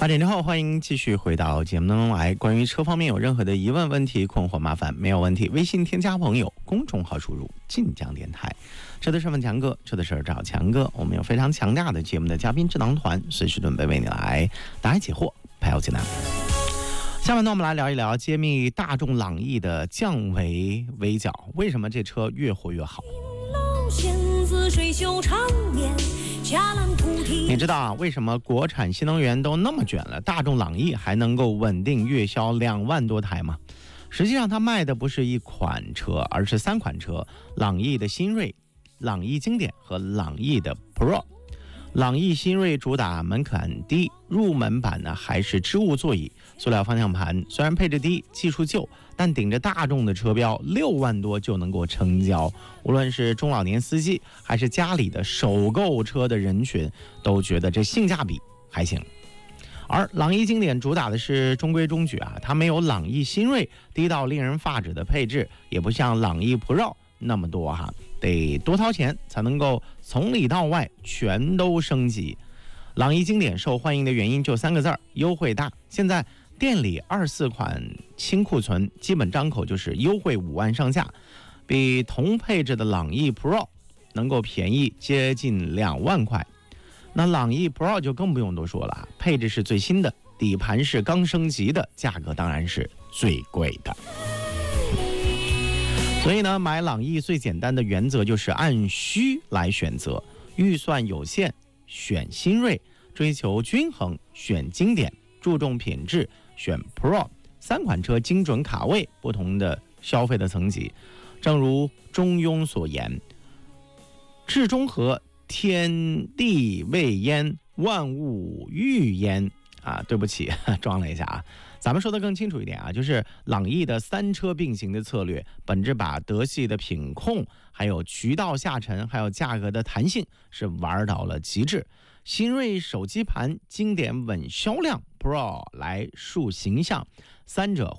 8点之后，欢迎继续回到节目当中来。关于车方面有任何的疑问、问题、困惑、麻烦，没有问题，微信添加朋友，公众号输入晋江电台。车的是问强哥，车的事找强哥。我们有非常强大的节目的嘉宾智囊团，随时准备为你来答疑解惑，排忧解难。下面呢，我们来聊一聊揭秘大众朗逸的降维围剿，为什么这车越活越好？你知道啊，为什么国产新能源都那么卷了，大众朗逸还能够稳定月销2万多台吗？实际上它卖的不是一款车，而是3款车：朗逸的新锐、朗逸经典和朗逸的 Pro。朗逸新锐主打门槛低，入门版呢还是织物座椅、塑料方向盘，虽然配置低、技术旧，但顶着大众的车标，6万多就能够成交。无论是中老年司机，还是家里的首购车的人群，都觉得这性价比还行。而朗逸经典主打的是中规中矩啊，它没有朗逸新锐低到令人发指的配置，也不像朗逸 Pro 那么多哈，得多掏钱才能够从里到外全都升级。朗逸经典受欢迎的原因就3个字：优惠大。现在店里24款轻库存，基本张口就是优惠5万上下，比同配置的朗逸 Pro 能够便宜接近2万块。那朗逸 Pro 就更不用多说了，配置是最新的，底盘是刚升级的，价格当然是最贵的。所以呢，买朗逸最简单的原则就是按需来选择，预算有限选新锐，追求均衡选经典，注重品质选 Pro。 3款车精准卡位不同的消费的层级。正如中庸所言，至中和，天地未焉，万物欲焉啊，对不起，装了一下啊。咱们说的更清楚一点啊，就是朗逸的3车并行的策略，本质把德系的品控，还有渠道下沉，还有价格的弹性是玩到了极致。新锐手机盘，经典稳销量， Pro 来树形象，3者